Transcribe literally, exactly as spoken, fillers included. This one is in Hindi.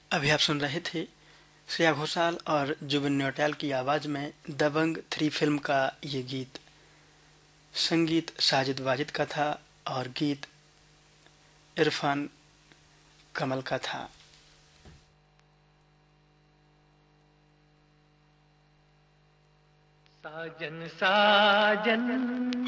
अभी आप सुन रहे थे श्रेया घोषाल और जुबिन नौटियाल की आवाज में दबंग थ्री फिल्म का ये गीत। संगीत साजिद वाजिद का था और गीत इरफान कमल का था। साजन साजन